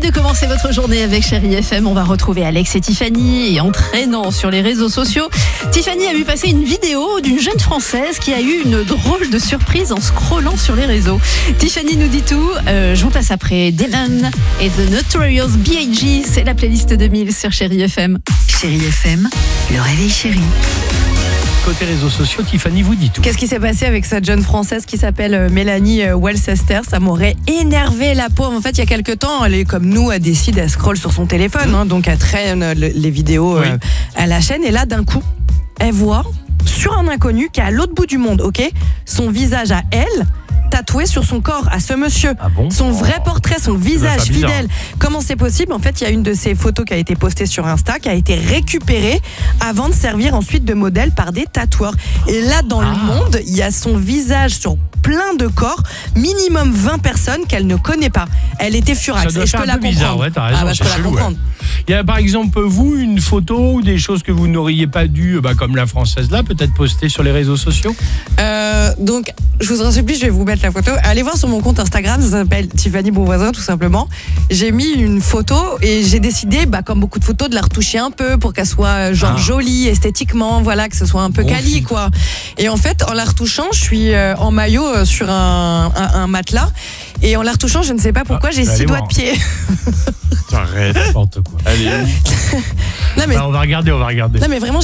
de commencer votre journée avec Chérie FM. On va retrouver Alex et Tiffany. Et en traînant sur les réseaux sociaux, Tiffany a vu passer une vidéo d'une jeune Française qui a eu une drôle de surprise en scrollant sur les réseaux. Tiffany nous dit tout. Je vous passe après Dylan et The Notorious B.I.G. C'est la playlist 2000 sur Chérie FM. Chérie FM, le réveil chéri. Côté réseaux sociaux, Tiffany vous dit tout. Qu'est-ce qui s'est passé avec cette jeune Française qui s'appelle Mélanie Walcester? Ça m'aurait énervé la pauvre. En fait, il y a quelques temps, elle est comme nous, elle décide, elle scrolle sur son téléphone, donc elle traîne les vidéos à la chaîne. Et là, d'un coup, elle voit sur un inconnu qui est à l'autre bout du monde, son visage à elle, tatoué sur son corps, à ce monsieur. Ah bon? Son vrai portrait, son visage bizarre. fidèle. Comment c'est possible? En fait, il y a une de ces photos qui a été postée sur Insta, qui a été récupérée avant de servir ensuite de modèle par des tatoueurs. Et là, dans le monde, il y a son visage sur plein de corps, minimum 20 personnes qu'elle ne connaît pas. Elle était furax. Ça doit Et je faire peux un la peu bizarre, comprendre. t'as raison, Je peux c'est la chelou, comprendre. Il y a par exemple, vous, une photo ou des choses que vous n'auriez pas dû, comme la Française là, peut-être poster sur les réseaux sociaux? Donc, je vous en supplie, je vais vous mettre la photo. Allez voir sur mon compte Instagram, ça s'appelle Tiffany Bonvoisin, tout simplement. J'ai mis une photo et j'ai décidé, comme beaucoup de photos, de la retoucher un peu pour qu'elle soit jolie, esthétiquement, voilà, que ce soit un peu quali, filtre. quoi. Et en fait, en la retouchant, je suis en maillot sur un matelas. Et en la retouchant, je ne sais pas pourquoi, j'ai 6 doigts de pied. Arrête, n'importe quoi. Allez. Non, mais On va regarder. non, mais vraiment,